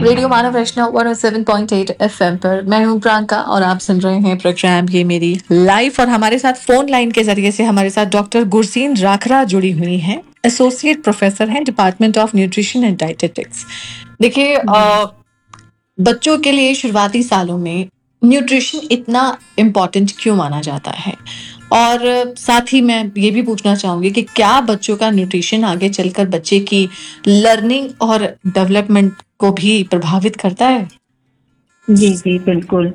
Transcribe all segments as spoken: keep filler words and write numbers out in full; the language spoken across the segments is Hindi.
रेडियो मानव वैष्णव एक सौ सात पॉइंट आठ एफएम पर मैं हूं प्रियंका और आप सुन रहे हैं प्रोग्राम ये मेरी लाइफ। और हमारे साथ फोन लाइन के जरिए से हमारे साथ डॉक्टर गुरसीन राखरा जुड़ी हुई हैं। एसोसिएट प्रोफेसर हैं department of nutrition and dietetics. देखिए, अ, बच्चों के लिए शुरुआती सालों में न्यूट्रिशन इतना इम्पोर्टेंट क्यों माना जाता है, और साथ ही मैं ये भी पूछना चाहूंगी कि क्या बच्चों का न्यूट्रिशन आगे चलकर बच्चे की लर्निंग और डेवलपमेंट को भी प्रभावित करता है? जी जी बिल्कुल।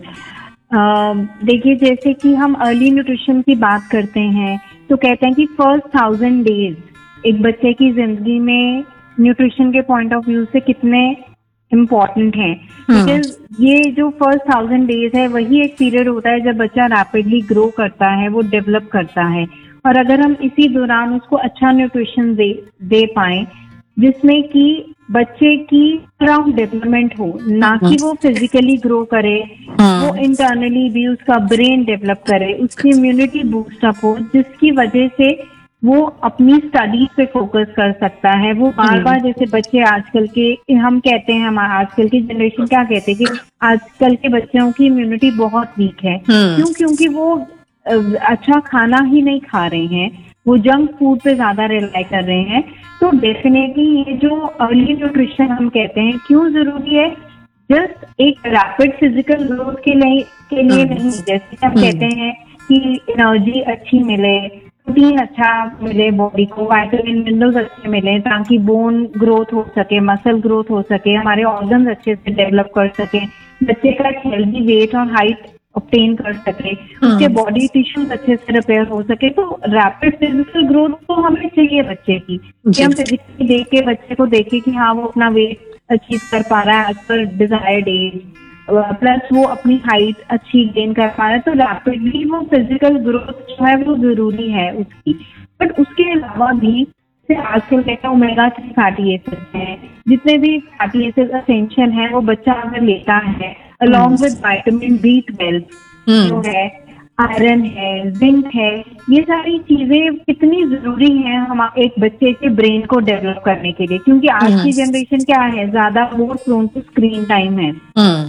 अ, देखिए, जैसे कि हम अर्ली न्यूट्रिशन की बात करते हैं तो कहते हैं कि फर्स्ट थाउजेंड डेज एक बच्चे की जिंदगी में न्यूट्रिशन के पॉइंट ऑफ व्यू से कितने इम्पोर्टेंट हैं। बिकॉज ये जो फर्स्ट थाउजेंड डेज है वही एक पीरियड होता है जब बच्चा रैपिडली ग्रो करता है, वो डेवलप करता है। और अगर हम इसी दौरान उसको अच्छा न्यूट्रिशन दे दे पाए जिसमें कि बच्चे की अराउंड डेवलपमेंट हो, ना कि वो फिजिकली ग्रो करे, वो इंटरनली भी उसका ब्रेन डेवलप करे, उसकी इम्यूनिटी बूस्ट अप हो, जिसकी वजह से वो अपनी स्टडीज पे फोकस कर सकता है। वो बार बार, जैसे बच्चे आजकल के, हम कहते हैं, हम आजकल की जनरेशन क्या कहते हैं कि आजकल के बच्चों की इम्यूनिटी बहुत वीक है। क्यों? क्योंकि वो अच्छा खाना ही नहीं खा रहे हैं, वो जंक फूड पे ज्यादा रिलाई कर रहे हैं। तो डेफिनेटली ये जो अर्ली न्यूट्रिशन हम कहते हैं क्यों जरूरी है, जस्ट एक रैपिड फिजिकल ग्रोथ के लिए के लिए नहीं, जैसे हम कहते हैं कि एनर्जी अच्छी मिले, प्रोटीन अच्छा मिले बॉडी को, विटामिन मिनरल्स अच्छे मिले ताकि बोन ग्रोथ हो सके, मसल ग्रोथ हो सके, हमारे ऑर्गन्स अच्छे से डेवलप कर सके, बच्चे का हेल्दी वेट और हाइट ऑब्टेन कर सके, उसके बॉडी टिश्यूज अच्छे से रिपेयर हो सके। तो रैपिड फिजिकल ग्रोथ तो हमें चाहिए बच्चे की, कि हम फिजिकली देख के बच्चे को देखें कि हाँ वो अपना वेट अचीव कर पा रहा है as per desired as, plus वो अपनी हाइट अच्छी गेन कर पा रहा है। तो रैपिडली वो फिजिकल ग्रोथ जो है वो जरूरी है उसकी। बट उसके अलावा भी आजकल कहता है ओमेगा थ्री फैटी एसिड्स हैं, जितने भी फैटी एसिड असेंशियल हैं वो बच्चा अगर लेता है along with vitamin B twelve जो है, आयरन है, जिंक है, ये सारी चीजें कितनी जरूरी हैं हम एक बच्चे के ब्रेन को डेवलप करने के लिए। क्योंकि आज की जनरेशन क्या है, ज्यादा more prone to screen time है,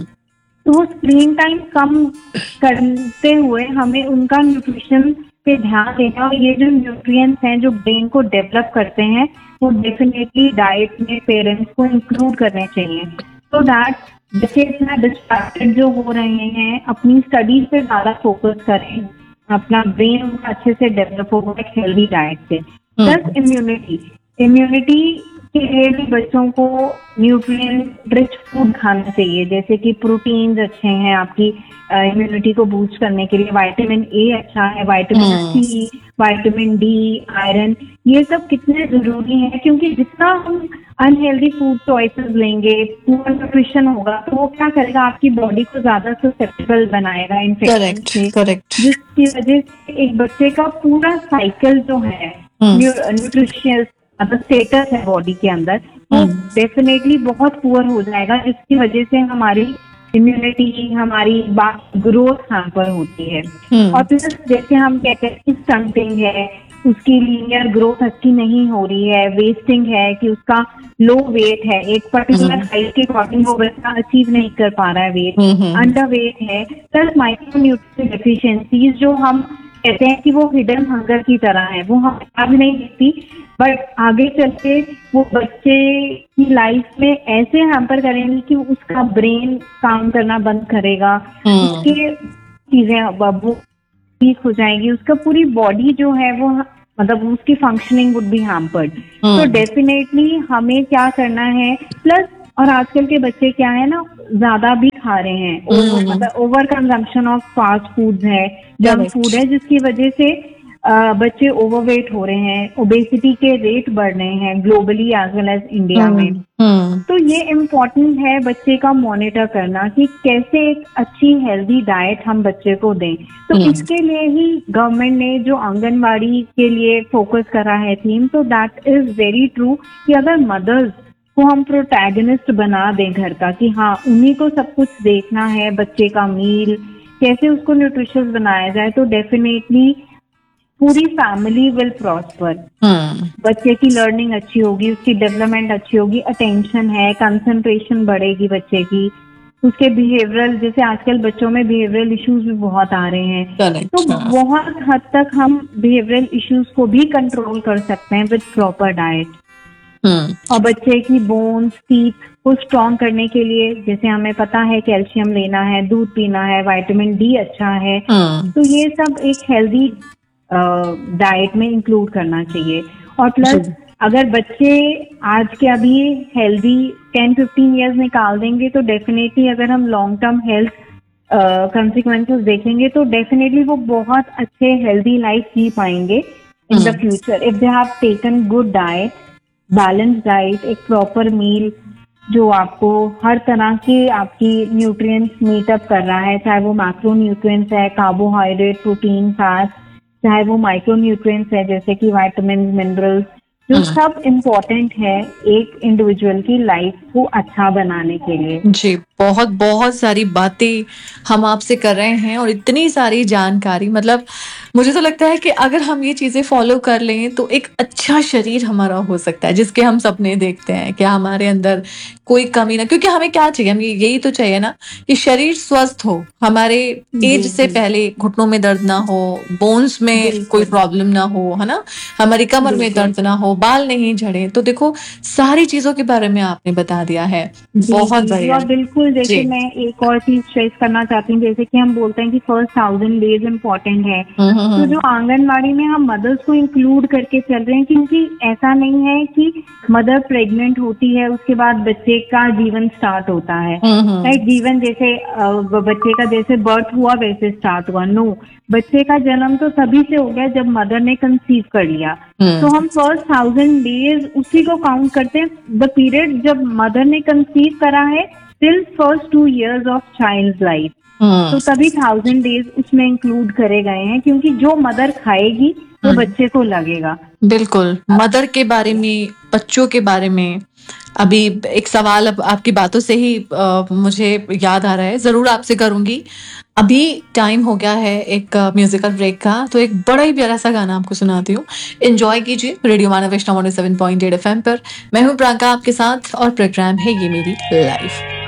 तो वो स्क्रीन टाइम कम करते हुए हमें उनका न्यूट्रिशन पे ध्यान देना, और ये जो न्यूट्रिएंट्स हैं जो ब्रेन को डेवलप करते हैं वो डेफिनेटली डाइट में पेरेंट्स को इंक्लूड करने चाहिए, सो दैट बच्चे इतना डिस्ट्रैक्टेड जो हो रहे हैं अपनी स्टडीज पे ज्यादा फोकस करें, अपना ब्रेन उनका अच्छे से डेवलप होगा एक हेल्दी डाइट से। प्लस इम्यूनिटी इम्यूनिटी के लिए भी बच्चों को न्यूट्रिएंट रिच फूड खाना चाहिए, जैसे कि प्रोटीन्स अच्छे हैं आपकी इम्यूनिटी को बूस्ट करने के लिए, विटामिन ए अच्छा है, vitamin C, vitamin D, iron, ये सब कितने जरूरी हैं। क्योंकि जितना हम अनहेल्दी फूड चॉइसेस लेंगे, पुअर न्यूट्रिशन होगा, तो वो क्या करेगा, आपकी बॉडी को ज्यादा ससेप्टेबल बनाएगा इन्फेक्शन से, जिसकी वजह से एक बच्चे का पूरा साइकिल जो है न्यूट्रिशियस मतलब स्टेटस है बॉडी के अंदर, वो डेफिनेटली बहुत पुअर हो जाएगा, जिसकी वजह से हमारी इम्यूनिटी, हमारी ग्रोथ यहाँ पर होती है। और प्लस जैसे हम कहते हैं कि स्टंटिंग है, उसकी लीनियर ग्रोथ अच्छी नहीं हो रही है, वेस्टिंग है, कि उसका लो वेट है, एक पर्टिकुलर हाइट के अकॉर्डिंग वो बच्चा अचीव नहीं कर पा रहा है वेट, अंडर वेट है, प्लस माइक्रोन्यूट्रिएंट डेफिशिएंसीज जो हम कहते हैं कि वो हिडन हंगर की तरह है, वो हम आज नहीं दिखती, बट आगे चल के वो बच्चे की लाइफ में ऐसे हैम्पर करेंगे कि उसका ब्रेन काम करना बंद करेगा, उसके चीजें वो वीक हो जाएगी, उसका पूरी बॉडी जो है वो मतलब उसकी फंक्शनिंग वुड बी हैम्पर्ड। तो डेफिनेटली हमें क्या करना है, प्लस और आजकल के बच्चे क्या है ना, ज्यादा भी खा रहे हैं, मतलब over consumption of fast foods है, जंक फूड है, जिसकी वजह से Uh, बच्चे ओवरवेट हो रहे हैं, ओबेसिटी के रेट बढ़ रहे हैं globally as well as India में। तो ये इम्पोर्टेंट है बच्चे का मॉनिटर करना कि कैसे एक अच्छी हेल्दी डाइट हम बच्चे को दें। तो इसके लिए ही गवर्नमेंट ने जो आंगनवाड़ी के लिए फोकस करा है थीम, तो दैट इज वेरी ट्रू कि अगर मदर्स को हम प्रोटैगनिस्ट बना दें घर का, कि हाँ उन्हीं को सब कुछ देखना है, बच्चे का मील कैसे उसको न्यूट्रिशियस बनाया जाए, तो डेफिनेटली पूरी फैमिली विल प्रॉस्पर। हम्म बच्चे की लर्निंग अच्छी होगी, उसकी डेवलपमेंट अच्छी होगी, अटेंशन है, कंसंट्रेशन बढ़ेगी बच्चे की, उसके बिहेवियरल, जैसे आजकल बच्चों में बिहेवियरल इश्यूज भी बहुत आ रहे हैं, तो करेक्ट। बहुत हद तक हम बिहेवियरल इश्यूज को भी कंट्रोल कर सकते हैं विद प्रॉपर डाइट। हम्म और बच्चे की बोन्स टीथ को स्ट्रॉन्ग करने के लिए, जैसे हमें पता है कैल्शियम लेना है, दूध पीना है, विटामिन डी अच्छा है, हम्म तो ये सब एक हेल्दी डाइट में इंक्लूड करना चाहिए। और प्लस जी। अगर बच्चे आज के अभी हेल्दी टेन फिफ्टीन ईयर्स निकाल देंगे, तो डेफिनेटली अगर हम लॉन्ग टर्म हेल्थ कंसिक्वेंसेस देखेंगे तो डेफिनेटली वो बहुत अच्छे हेल्दी लाइफ जी पाएंगे in the future if they have taken good diet, balance diet, एक प्रॉपर मील जो आपको हर तरह के आपकी न्यूट्रिएंट्स मीटअप कर रहा है, चाहे वो मैक्रो न्यूट्रिएंट्स है, कार्बोहाइड्रेट, प्रोटीन, फैट, चाहे वो माइक्रो न्यूट्रिएंट्स है जैसे कि विटामिन, मिनरल्स, जो सब इम्पोर्टेंट है एक इंडिविजुअल की लाइफ को अच्छा बनाने के लिए। जी, बहुत बहुत सारी बातें हम आपसे कर रहे हैं और इतनी सारी जानकारी, मतलब मुझे तो लगता है कि अगर हम ये चीज़ें फॉलो कर लें तो एक अच्छा शरीर हमारा हो सकता है, जिसके हम सपने देखते हैं कि हमारे अंदर कोई कमी ना, क्योंकि हमें क्या चाहिए, हमें यही तो चाहिए ना कि शरीर स्वस्थ हो, हमारे एज जी से जी पहले घुटनों में दर्द ना हो, बोन्स में कोई बिल्कुल प्रॉब्लम ना हो, है ना, हमारी कमर में बिल्कुल। दर्द ना हो, बाल नहीं झड़े। तो देखो, सारी चीजों के बारे में आपने बता दिया है। जी बहुत जी जी बढ़िया। और बिल्कुल, जैसे जी। मैं एक और चीज स्ट्रेस करना चाहती हूँ, जैसे कि हम बोलते हैं कि फर्स्ट थाउजेंड डेज इम्पोर्टेंट है, हम्म हम्म तो जो हम्म आंगनबाड़ी में हम मदर्स को इंक्लूड करके चल रहे हैं, क्योंकि ऐसा नहीं है कि मदर प्रेग्नेंट होती है उसके बाद बच्चे का जीवन स्टार्ट होता है, हम्म हम्म, राइट? जीवन जैसे अ, बच्चे का जैसे बर्थ हुआ वैसे स्टार्ट हुआ, नो, बच्चे का जन्म तो तभी से हो गया जब मदर ने कंसीव कर लिया। तो हम्म हम फर्स्ट थाउजेंड डेज उसी को काउंट करते हैं, द पीरियड जब मदर ने कंसीव करा है till first two years of child life, हम्म, तो तभी थाउजेंड डेज उसमें इंक्लूड करे गए हैं, क्योंकि जो मदर खाएगी वो हम्म, बच्चे को लगेगा। बिल्कुल। मदर के बारे में, बच्चों के बारे में अभी एक सवाल अब आपकी बातों से ही अ, मुझे याद आ रहा है, जरूर आपसे करूंगी। अभी टाइम हो गया है एक म्यूजिकल ब्रेक का, तो एक बड़ा ही प्यारा सा गाना आपको सुनाती हूँ, एंजॉय कीजिए रेडियो मानव वैष्णव seven point eight F M पर। मैं हूँ प्रियंका आपके साथ और प्रोग्राम है ये मेरी लाइफ।